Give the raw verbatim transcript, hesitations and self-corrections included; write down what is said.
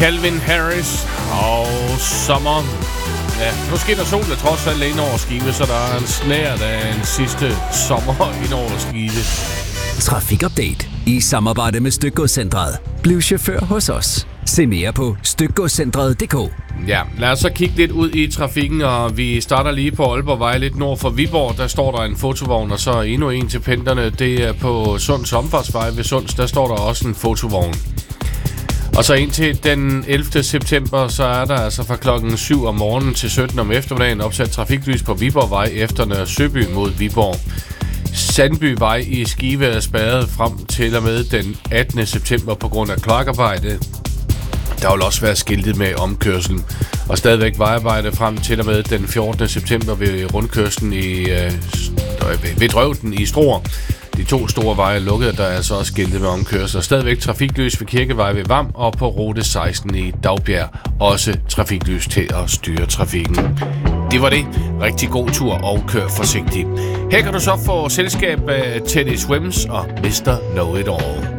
Calvin Harris og sommer. Ja, nu skinner solen trods alt ind over Skive, så der er en snært af en sidste sommer ind over Skive. Trafikupdate i samarbejde med Stykgodscentret. Bliv chauffør hos os. Se mere på stykgodscentret punktum d k. Ja, lad os så kigge lidt ud i trafikken, og vi starter lige på Aalborgvej lidt nord for Viborg. Der står der en fotovogn, og så endnu en til pendlerne. Det er på Sunds omfartsvej ved Sunds. Der står der også en fotovogn. Og så indtil den ellevte september, så er der altså fra klokken syv om morgenen til sytten om eftermiddagen opsat trafiklys på Viborgvej efter Nørre Søby mod Viborg. Sandbyvej i Skive er spærret frem til og med den attende september på grund af kloakarbejde. Der vil også være skiltet med omkørslen, og stadigvæk vejarbejde frem til og med den fjortende september ved rundkørslen i, øh, ved Drøvden i Struer. De to store veje er lukket, der er altså også skiltet med omkørsel. Og stadigvæk trafiklys ved Kirkevej ved Vam og på rute seksten i Dagbjerg. Også trafiklys til at styre trafikken. Det var det. Rigtig god tur og kør forsigtigt. Her kan du så få selskab af Teddy Swims og mister Know It All.